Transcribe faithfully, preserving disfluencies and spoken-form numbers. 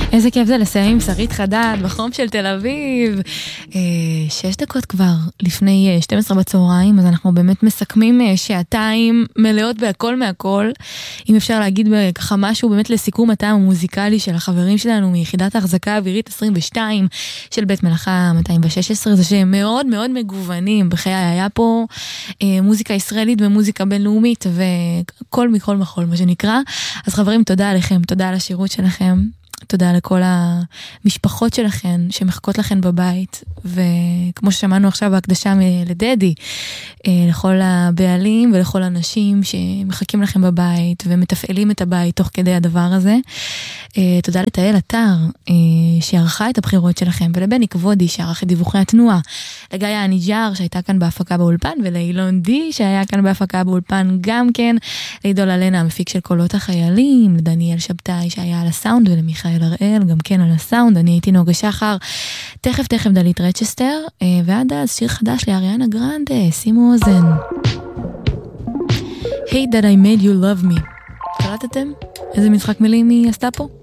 איזה כיף זה לסיים עם שרית חדד בחום של תל אביב. שש דקות כבר לפני שתים עשרה בצהריים, אז אנחנו באמת מסכמים שעתיים מלאות בהכל מהכל. אם אפשר להגיד ככה משהו באמת לסיכום הטעם המוזיקלי של החברים שלנו מיחידת ההחזקה האווירית עשרים ושתיים של בית מלאכה מאתיים ושש עשרה, זה שהם מאוד מאוד מגוונים. בחיי היה פה מוזיקה ישראלית ומוזיקה בינלאומית וכל מכל מחול מה שנקרא. אז חברים, תודה עליכם, תודה על השירות שלכם. תודה לכל המשפחות שלכן שמחכות לכן בבית, וכמו ששמענו עכשיו בהקדשה לדדי, לכל הבעלים ולכל אנשים שמחכים לכם בבית ומתפעלים את הבית תוך כדי הדבר הזה. תודה לתאל אתר שערכה את הבחירות שלכם, ולבני כבודי שערך את דיווחי התנועה, לגיא הניג'ר שהייתה כאן בהפקה באולפן, ולאילון די שהיה כאן בהפקה באולפן גם כן, לעידול אלנה המפיק של קולות החיילים, לדניאל שבתאי שהיה על הסאונד, ולמיכאל הראל גם כן על הסאונד. אני הייתי נוגה שחר, תכף תכף דלית רצ'סטר, ועד אז שיר חדש לאריאנה גרנדה, שימו אוזן. Hey that I made you love me. קלטתם? איזה משחק מילים היא עשתה פה?